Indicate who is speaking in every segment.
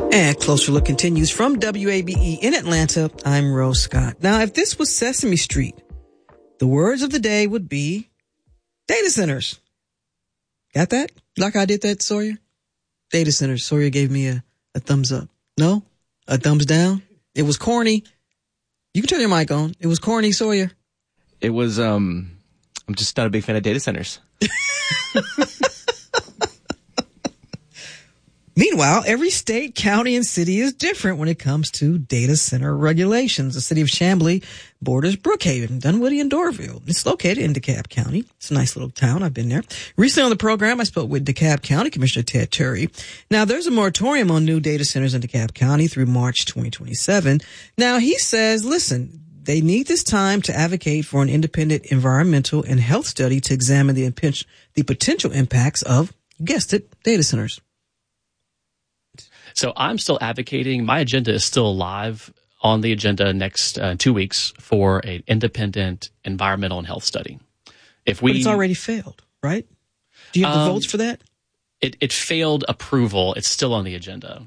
Speaker 1: And Closer Look continues from WABE in Atlanta. I'm Rose Scott. Now, if this was Sesame Street, the words of the day would be data centers. Got that? Like I did that, Sawyer? Data centers. Sawyer gave me a thumbs up. No? A thumbs down? It was corny. You can turn your mic on. It was corny, Sawyer.
Speaker 2: It was, I'm just not a big fan of data centers.
Speaker 1: Meanwhile, every state, county, and city is different when it comes to data center regulations. The city of Chamblee borders Brookhaven, Dunwoody, and Dorville. It's located in DeKalb County. It's a nice little town. I've been there. Recently on the program, I spoke with DeKalb County Commissioner Ted Terry. Now, there's a moratorium on new data centers in DeKalb County through March 2027. Now, he says, listen, they need this time to advocate for an independent environmental and health study to examine the potential impacts of, you guessed it, data centers.
Speaker 3: So I'm still advocating. My agenda is still live on the agenda next 2 weeks for an independent environmental and health study.
Speaker 1: But it's already failed, right? Do you have the votes for that?
Speaker 3: It failed approval. It's still on the agenda.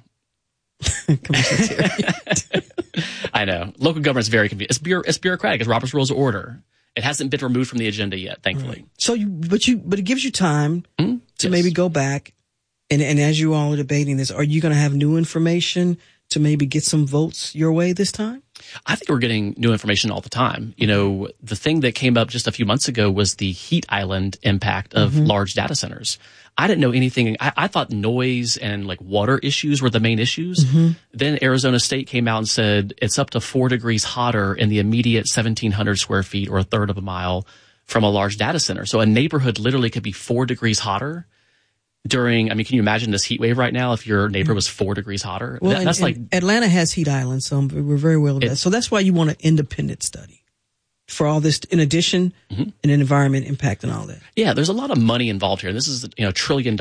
Speaker 3: I know. Local government's very confused. It's bureaucratic. It's Robert's Rules of Order. It hasn't been removed from the agenda yet, thankfully.
Speaker 1: Right. So, but it gives you time to maybe go back. And as you all are debating this, are you going to have new information to maybe get some votes your way this time?
Speaker 3: I think we're getting new information all the time. You know, the thing that came up just a few months ago was the heat island impact of large data centers. I didn't know anything. I thought noise and like water issues were the main issues. Then Arizona State came out and said it's up to 4 degrees hotter in the immediate 1,700 square feet or a third of a mile from a large data center. So a neighborhood literally could be 4 degrees hotter. Can you imagine this heat wave right now if your neighbor was 4 degrees hotter?
Speaker 1: Well, Atlanta has heat islands, so we're very well aware. So that's why you want an independent study for all this, in addition, an environment impact and all that.
Speaker 3: Yeah, there's a lot of money involved here. This is $1 trillion,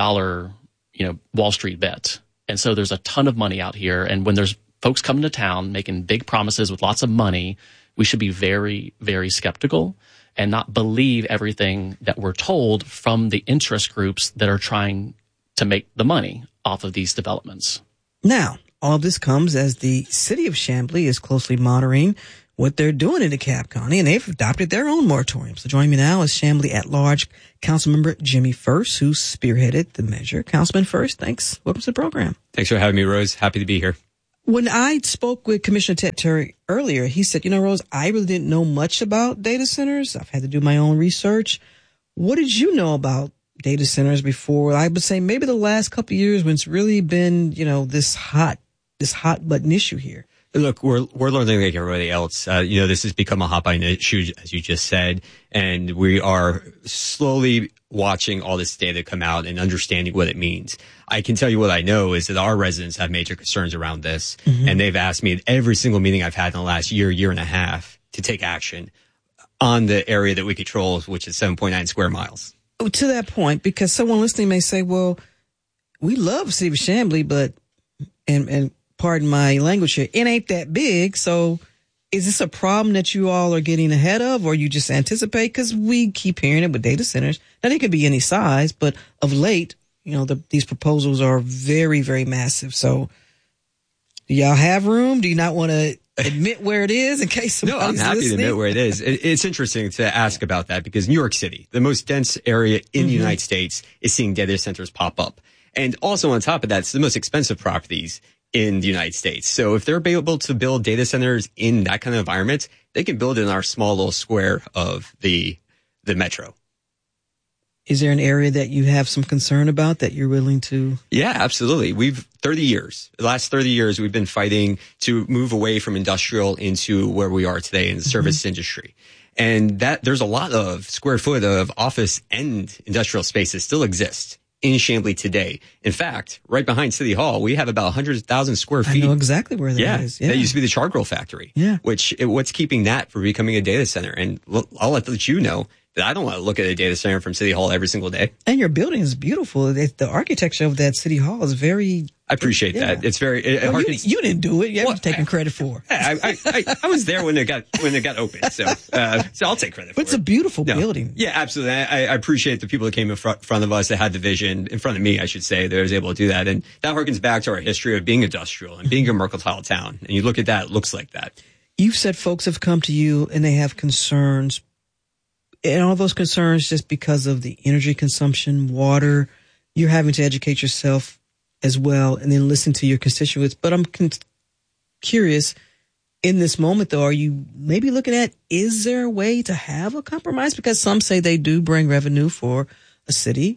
Speaker 3: Wall Street bet. And so there's a ton of money out here. And when there's folks coming to town making big promises with lots of money, we should be very, very skeptical and not believe everything that we're told from the interest groups that are trying to make the money off of these developments.
Speaker 1: Now, all of this comes as the city of Chamblee is closely monitoring what they're doing in DeKalb County, and they've adopted their own moratorium. So joining me now is Chamblee at-large Councilmember Jimmy First, who spearheaded the measure. Councilman First, thanks. Welcome to the program.
Speaker 4: Thanks for having me, Rose. Happy to be here.
Speaker 1: When I spoke with Commissioner Ted Terry earlier, he said, Rose, I really didn't know much about data centers. I've had to do my own research. What did you know about data centers before? I would say maybe the last couple of years when it's really been, this hot button issue here.
Speaker 4: Look, we're learning like everybody else. This has become a hot button issue, as you just said, and we are slowly watching all this data come out and understanding what it means. I can tell you what I know is that our residents have major concerns around this, and they've asked me at every single meeting I've had in the last year and a half to take action on the area that we control, which is 7.9 square miles.
Speaker 1: To that point, because someone listening may say, well, we love the city of Chamblee, but, and pardon my language here, it ain't that big. So is this a problem that you all are getting ahead of, or you just anticipate? Because we keep hearing it with data centers. Now, they could be any size, but of late, these proposals are very, very massive. So do y'all have room? Do you not want to admit where it is in case somebody's
Speaker 4: No, I'm happy
Speaker 1: listening?
Speaker 4: to admit where it is. It's interesting to ask about that because New York City, the most dense area in the United States, is seeing data centers pop up. And also on top of that, it's the most expensive properties in the United States. So if they're able to build data centers in that kind of environment, they can build in our small little square of the metro.
Speaker 1: Is there an area that you have some concern about that you're willing to?
Speaker 4: Yeah, absolutely. The last 30 years, we've been fighting to move away from industrial into where we are today in the service industry. And that there's a lot of square foot of office and industrial space that still exist in Chamblee today. In fact, right behind City Hall, we have about 100,000 square feet.
Speaker 1: I know exactly where that is. Yeah.
Speaker 4: That used to be the charcoal factory.
Speaker 1: Yeah.
Speaker 4: What's keeping that from becoming a data center? And I'll let you know, that I don't want to look at a data center from City Hall every single day.
Speaker 1: And your building is beautiful. The architecture of that City Hall is very...
Speaker 4: I appreciate that. It's very...
Speaker 1: you didn't do it. You haven't taken credit for
Speaker 4: it. I was there when it got open, so I'll take credit for it.
Speaker 1: But it's a beautiful building.
Speaker 4: Yeah, absolutely. I appreciate the people that came in front of us that had the vision, in front of me, I should say, that was able to do that. And that harkens back to our history of being industrial and being a mercantile town. And you look at that, it looks like that.
Speaker 1: You've said folks have come to you and they have concerns. And all those concerns just because of the energy consumption, water, you're having to educate yourself as well and then listen to your constituents. But I'm curious, in this moment, though, are you maybe looking at, is there a way to have a compromise? Because some say they do bring revenue for a city.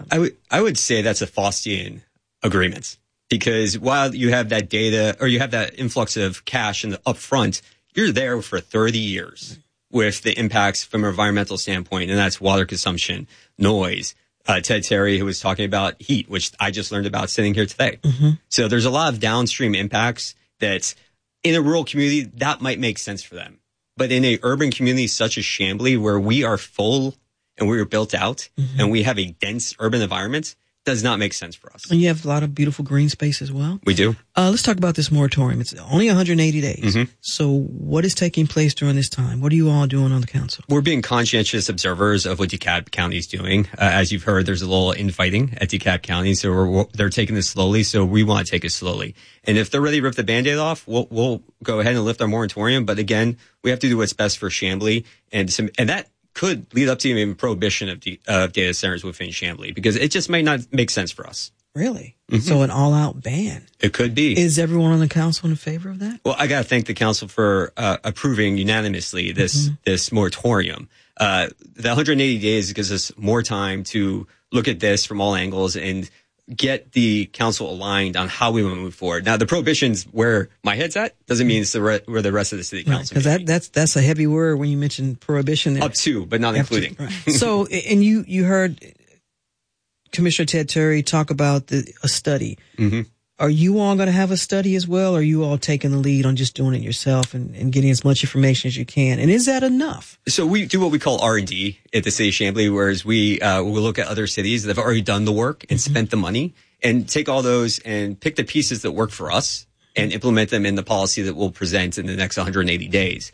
Speaker 4: I would say that's a Faustian agreement. Because while you have that data or you have that influx of cash in the upfront, you're there for 30 years. With the impacts from an environmental standpoint, and that's water consumption, noise. Ted Terry, who was talking about heat, which I just learned about sitting here today. Mm-hmm. So there's a lot of downstream impacts that in a rural community, that might make sense for them. But in a urban community such as Chamblee, where we are full and we are built out and we have a dense urban environment, does not make sense for us.
Speaker 1: And you have a lot of beautiful green space as well.
Speaker 4: We do.
Speaker 1: Let's talk about this moratorium. It's only 180 days.
Speaker 4: Mm-hmm.
Speaker 1: So what is taking place during this time? What are you all doing on the council?
Speaker 4: We're being conscientious observers of what DeKalb County is doing. As you've heard, there's a little infighting at DeKalb County, so they're taking this slowly. So we want to take it slowly. And if they're ready to rip the Band-Aid off, we'll go ahead and lift our moratorium. But again, we have to do what's best for Chamblee, and that could lead up to even prohibition of data centers within Chamblee, because it just might not make sense for us.
Speaker 1: Really? Mm-hmm. So an all-out ban?
Speaker 4: It could be.
Speaker 1: Is everyone on the council in favor of that?
Speaker 4: Well, I got to thank the council for approving unanimously this moratorium. The 180 days gives us more time to look at this from all angles and get the council aligned on how we want to move forward. Now, the prohibition's where my head's at doesn't mean it's where the rest of the city council.
Speaker 1: Because that's a heavy word when you mention prohibition. There.
Speaker 4: Up to, but not including.
Speaker 1: Right. So, and you heard Commissioner Ted Terry talk about a study. Mm-hmm. Are you all going to have a study as well? Or are you all taking the lead on just doing it yourself and getting as much information as you can? And is that enough? So
Speaker 4: we do what we call R&D at the city of Chamblee, whereas we will look at other cities that have already done the work and spent the money and take all those and pick the pieces that work for us and implement them in the policy that we'll present in the next 180 days.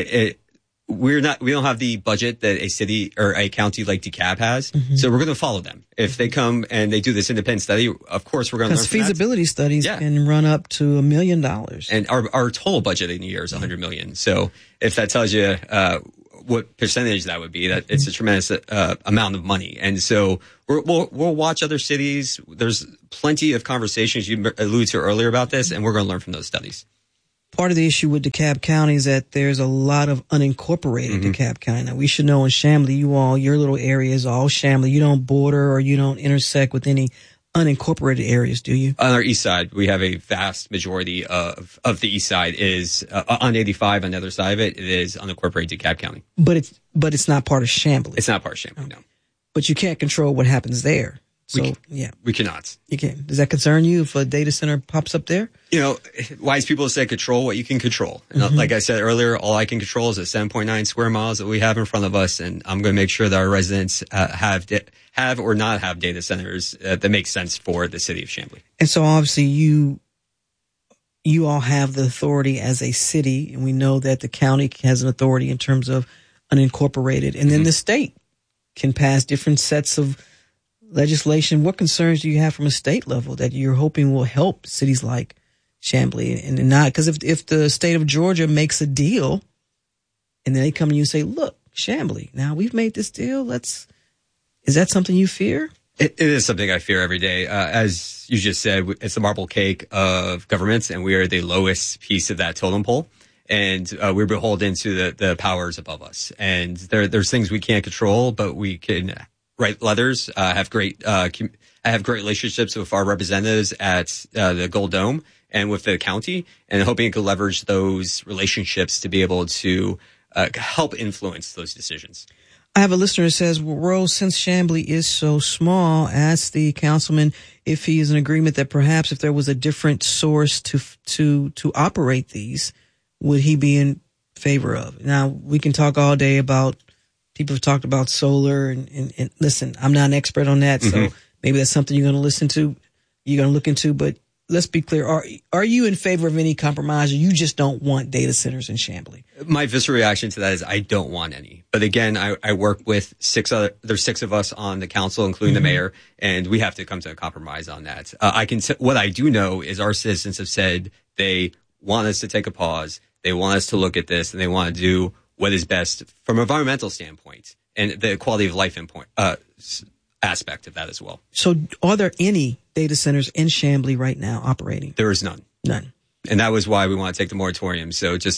Speaker 4: We don't have the budget that a city or a county like DeKalb has. Mm-hmm. So we're going to follow them. If they come and they do this independent study, of course we're going to learn from that.
Speaker 1: Because feasibility studies can run up to $1 million.
Speaker 4: And our total budget in a year is $100 million. So if that tells you, what percentage that would be, that it's a tremendous amount of money. And so we'll watch other cities. There's plenty of conversations you alluded to earlier about this, and we're going to learn from those studies.
Speaker 1: Part of the issue with DeKalb County is that there's a lot of unincorporated DeKalb County. Now, we should know in Chamblee, your little area is all Chamblee. You don't border or you don't intersect with any unincorporated areas, do you?
Speaker 4: On our east side, we have a vast majority of the east side is on 85. On the other side of it, it is unincorporated DeKalb County.
Speaker 1: But it's not part of Chamblee.
Speaker 4: It's not part of Chamblee, no.
Speaker 1: But you can't control what happens there. So,
Speaker 4: we cannot.
Speaker 1: You can. Does that concern you if a data center pops up there?
Speaker 4: Wise people say control what you can control. Mm-hmm. Like I said earlier, all I can control is the 7.9 square miles that we have in front of us, and I'm going to make sure that our residents have or not have data centers that make sense for the city of Chamblee.
Speaker 1: And so, obviously, you all have the authority as a city, and we know that the county has an authority in terms of unincorporated, and then the state can pass different sets of legislation. What concerns do you have from a state level that you're hoping will help cities like Chamblee and not? Because if the state of Georgia makes a deal and then they come to you and say, look, Chamblee, now we've made this deal. Is that something you fear?
Speaker 4: It is something I fear every day. As you just said, it's the marble cake of governments, and we are the lowest piece of that totem pole. And we're beholden to the powers above us. And there's things we can't control, but we can write letters, have great relationships with our representatives at the Gold Dome and with the county, and hoping to leverage those relationships to be able to help influence those decisions.
Speaker 1: I have a listener who says, well, Rose, since Chamblee is so small, ask the councilman if he is in agreement that perhaps if there was a different source to operate these, would he be in favor of? Now, we can talk all day about People have talked about solar and listen, I'm not an expert on that. So maybe that's something you're going to listen to. You're going to look into, but let's be clear. Are you in favor of any compromise, or you just don't want data centers in Chamblee?
Speaker 4: My visceral reaction to that is I don't want any. But again, I work with there's 6 of us on the council, including the mayor, and we have to come to a compromise on that. What I do know is our citizens have said they want us to take a pause. They want us to look at this, and they want to do what is best from an environmental standpoint and the quality of life aspect of that as well.
Speaker 1: So are there any data centers in Chamblee right now operating?
Speaker 4: There is none.
Speaker 1: None.
Speaker 4: And that was why we want to take the moratorium. So just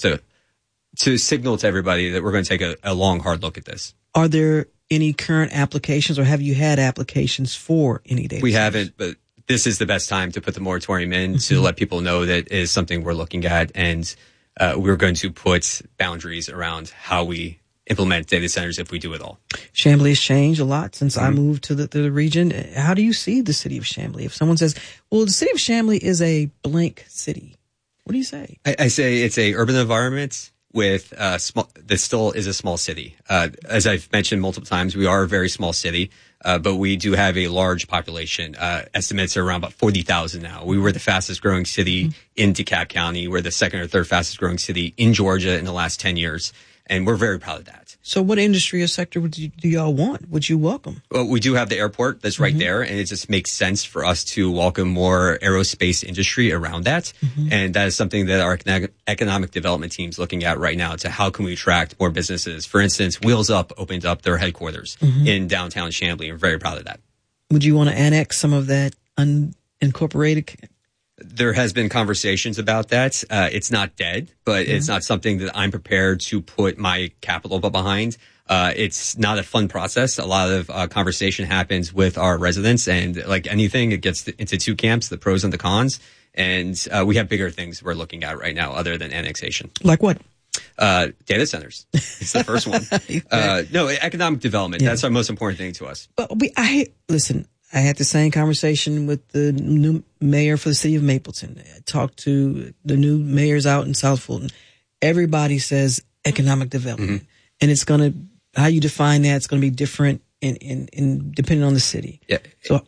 Speaker 4: to signal to everybody that we're going to take a long, hard look at this.
Speaker 1: Are there any current applications, or have you had applications for any data centers?
Speaker 4: We haven't, but this is the best time to put the moratorium in to let people know that it is something we're looking at, and we're going to put boundaries around how we implement data centers if we do it all.
Speaker 1: Chamblee has changed a lot since I moved to the region. How do you see the city of Chamblee? If someone says, well, the city of Chamblee is a blank city, what do you say?
Speaker 4: I say it's a urban environment with that still is a small city. As I've mentioned multiple times, we are a very small city, but we do have a large population. Estimates are around about 40,000 now. We were the fastest growing city in DeKalb County. We're the second or third fastest growing city in Georgia in the last 10 years. And we're very proud of that.
Speaker 1: So what industry or sector do y'all want? Would you welcome?
Speaker 4: Well, we do have the airport that's right there, and it just makes sense for us to welcome more aerospace industry around that. And that is something that our economic development team's looking at right now to how can we attract more businesses. For instance, Wheels Up opened up their headquarters in downtown Chamblee. We're very proud of that.
Speaker 1: Would you want to annex some of that unincorporated?
Speaker 4: There has been conversations about that. It's not dead, but it's not something that I'm prepared to put my capital behind. It's not a fun process. A lot of conversation happens with our residents, and like anything, it gets into 2 camps, the pros and the cons. And we have bigger things we're looking at right now other than annexation.
Speaker 1: Like what?
Speaker 4: Data centers. It's the first one. No, economic development. Yeah. That's our most important thing to us.
Speaker 1: But listen, I had the same conversation with the new mayor for the city of Mapleton. I talked to the new mayors out in South Fulton. Everybody says economic development. And it's going to, how you define that, it's going to be different in depending on the city. Yeah. So,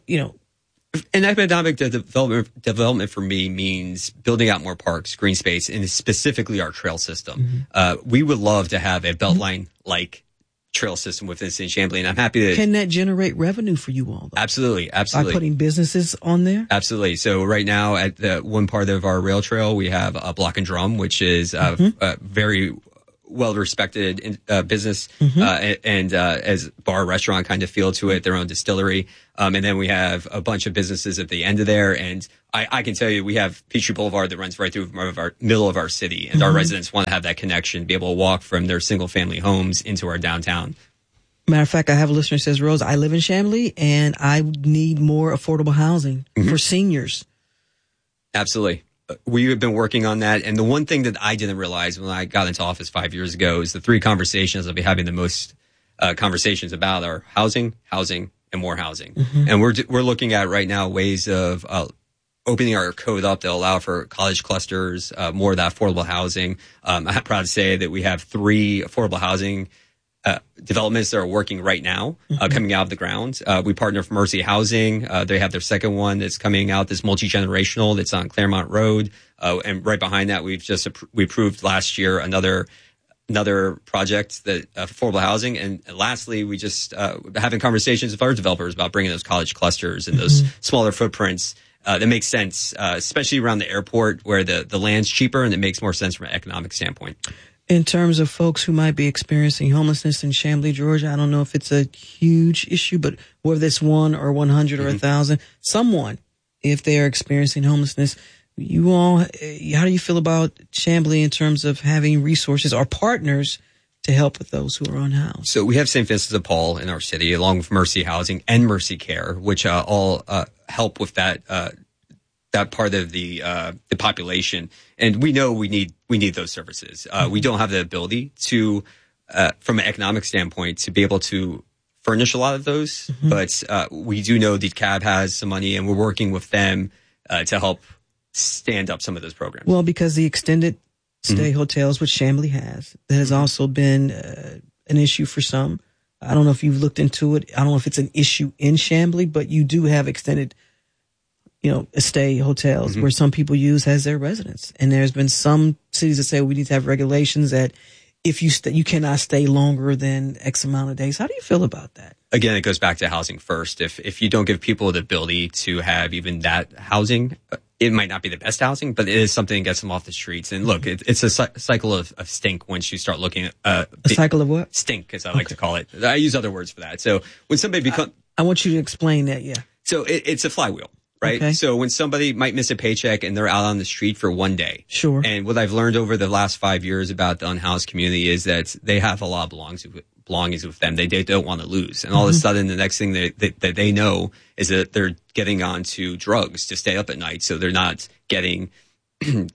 Speaker 4: and economic development for me means building out more parks, green space, and specifically our trail system. We would love to have a Beltline like trail system within St. Chamblee, and I'm happy that.
Speaker 1: Can that generate revenue for you all, though?
Speaker 4: Absolutely.
Speaker 1: By putting businesses on there?
Speaker 4: Absolutely. So right now at the one part of our rail trail, we have a Block and Drum, which is a very well-respected business and as bar restaurant kind of feel to it, their own distillery. And then we have a bunch of businesses at the end of there. And I can tell you, we have Peachtree Boulevard that runs right through our middle of our city. And our residents want to have that connection, be able to walk from their single-family homes into our downtown.
Speaker 1: Matter of fact, I have a listener who says, Rose, I live in Chamblee and I need more affordable housing for seniors.
Speaker 4: Absolutely. We have been working on that. And the one thing that I didn't realize when I got into office 5 years ago is the 3 conversations I'll be having the most conversations about are housing, and more housing. And we're looking at right now ways of opening our code up to allow for college clusters, more of that affordable housing. I'm proud to say that we have 3 affordable housing developments that are working right now, coming out of the ground. We partner with Mercy Housing. They have their second one that's coming out, that's multi-generational, that's on Claremont Road. And right behind that, we approved last year another project that affordable housing. And lastly, we just having conversations with our developers about bringing those college clusters and those smaller footprints that makes sense, especially around the airport where the land's cheaper and it makes more sense from an economic standpoint.
Speaker 1: In terms of folks who might be experiencing homelessness in Chamblee, Georgia, I don't know if it's a huge issue, but whether it's 1 or 100 or 1,000, someone, if they are experiencing homelessness, you all, how do you feel about Chamblee in terms of having resources or partners to help with those who are unhoused?
Speaker 4: So we have St. Vincent de Paul in our city, along with Mercy Housing and Mercy Care, which all help with that part of the population. And we know we need those services. We don't have the ability to, from an economic standpoint, to be able to furnish a lot of those. But we do know DeKalb has some money, and we're working with them to help stand up some of those programs.
Speaker 1: Well, because the extended stay hotels, which Chamblee has, that has also been an issue for some. I don't know if you've looked into it. I don't know if it's an issue in Chamblee, but you do have extended, stay hotels where some people use as their residence. And there's been some cities that say we need to have regulations that if you you cannot stay longer than X amount of days. How do you feel about that?
Speaker 4: Again, it goes back to housing first. If you don't give people the ability to have even that housing, it might not be the best housing, but it is something that gets them off the streets. And look, it's a cycle of stink once you start looking at
Speaker 1: a cycle of what?
Speaker 4: Stink, as I like to call it. I use other words for that. So when somebody becomes,
Speaker 1: I want you to explain that. Yeah.
Speaker 4: So it's a flywheel. Right.
Speaker 1: Okay.
Speaker 4: So when somebody might miss a paycheck and they're out on the street for one day.
Speaker 1: Sure.
Speaker 4: And what I've learned over the last 5 years about the unhoused community is that they have a lot of belongings with them. They don't want to lose. And all of a sudden, the next thing that they know is that they're getting onto drugs to stay up at night. So they're not getting, so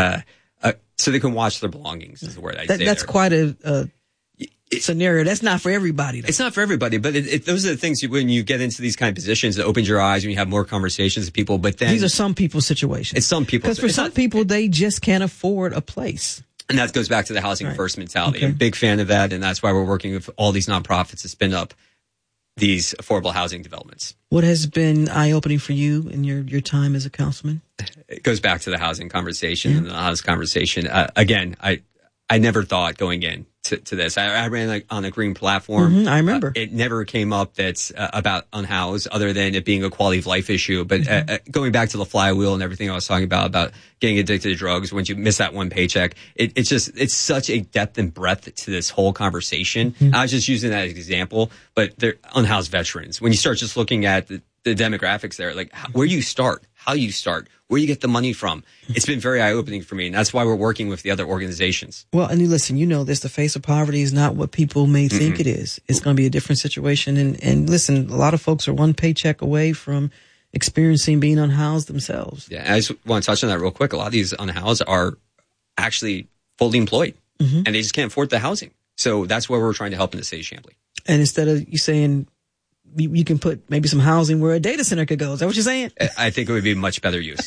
Speaker 4: they can watch their belongings is the word I'd say.
Speaker 1: That's quite a scenario. That's not for everybody, though.
Speaker 4: It's not for everybody, but those are the things when you get into these kind of positions, it opens your eyes when you have more conversations with people. But then
Speaker 1: these are some people's situations.
Speaker 4: It's some people.
Speaker 1: Because for some people, they just can't afford a place.
Speaker 4: And that goes back to the housing first mentality.
Speaker 1: Okay.
Speaker 4: I'm a big fan of that. And that's why we're working with all these nonprofits to spin up these affordable housing developments.
Speaker 1: What has been eye-opening for you in your time as a councilman?
Speaker 4: It goes back to the housing conversation and the housing conversation. Again, I never thought going in to this. I ran on a green platform.
Speaker 1: I remember.
Speaker 4: It never came up that's about unhoused other than it being a quality of life issue. But going back to the flywheel and everything I was talking about getting addicted to drugs, once you miss that one paycheck, it's such a depth and breadth to this whole conversation. I was just using that as an example, but they're unhoused veterans. When you start just looking at the demographics there, like where you start, how you start, where you get the money from. It's been very eye-opening for me, and that's why we're working with the other organizations.
Speaker 1: Well, and listen, this, the face of poverty is not what people may think it is. It's going to be a different situation. And listen, a lot of folks are one paycheck away from experiencing being unhoused themselves.
Speaker 4: Yeah, I just want to touch on that real quick. A lot of these unhoused are actually fully employed, and they just can't afford the housing. So that's where we're trying to help in the city of Chamblee.
Speaker 1: And instead of you saying you can put maybe some housing where a data center could go. Is that what you're saying?
Speaker 4: I think it would be much better use.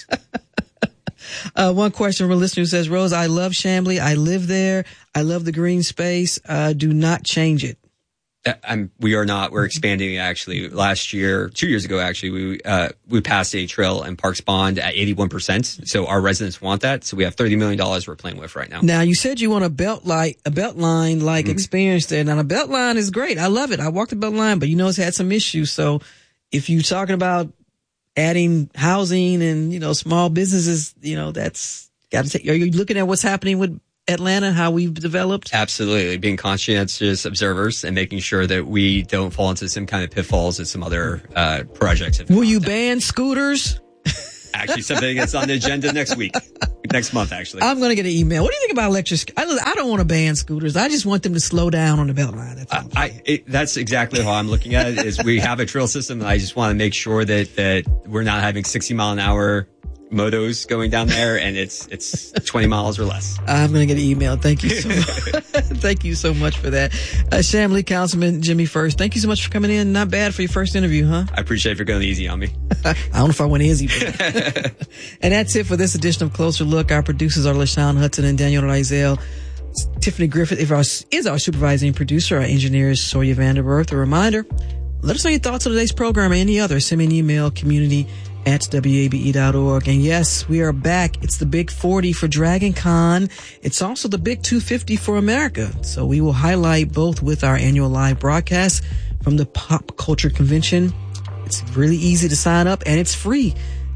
Speaker 1: One question from a listener who says, Rose, I love Chamblee. I live there. I love the green space. Do not change it.
Speaker 4: We are not. We're expanding it, actually. Last year, 2 years ago, actually, we passed a trail and parks bond at 81%. So our residents want that. So we have $30 million we're playing with right now.
Speaker 1: Now, you said you want a belt line like experience there. Now, the belt line is great. I love it. I walked the belt line, but it's had some issues. So if you're talking about adding housing and, small businesses, that's got to take, are you looking at what's happening with Atlanta, how we've developed?
Speaker 4: Absolutely. Being conscientious observers and making sure that we don't fall into some kind of pitfalls that some other projects have.
Speaker 1: Will you ban scooters?
Speaker 4: Actually, something that's on the agenda next month, actually.
Speaker 1: I'm going to get an email. What do you think about electric? I don't want to ban scooters. I just want them to slow down on the Beltline.
Speaker 4: That's exactly how I'm looking at it. Is we have a trail system, and I just want to make sure that we're not having 60 mile an hour motos going down there, and it's 20 miles or less.
Speaker 1: I'm going to get an email. Thank you so much. Thank you so much for that. Chamblee Councilman Jimmy First, thank you so much for coming in. Not bad for your first interview, huh?
Speaker 4: I appreciate it for going easy on me.
Speaker 1: I don't know if I went easy, but and that's it for this edition of Closer Look. Our producers are LaShawn Hudson and Daniel Rizal. Tiffany Griffith is our supervising producer. Our engineer is Sawyer Vanderwerth. A reminder, let us know your thoughts on today's program or any other. Send me an email, community@wabe.org. And yes, we are back. It's the Big 40 for Dragon Con. It's also the Big 250 for America. So we will highlight both with our annual live broadcast from the Pop Culture Convention. It's really easy to sign up and it's free.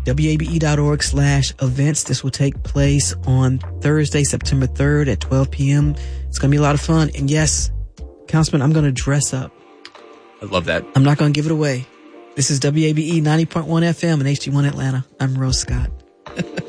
Speaker 1: wabe.org/events. This will take place on Thursday, September 3rd at 12 p.m. It's going to be a lot of fun. And yes, Councilman, I'm going to dress up.
Speaker 4: I love that.
Speaker 1: I'm not going to give it away. This is WABE 90.1 FM and HD1 Atlanta. I'm Rose Scott.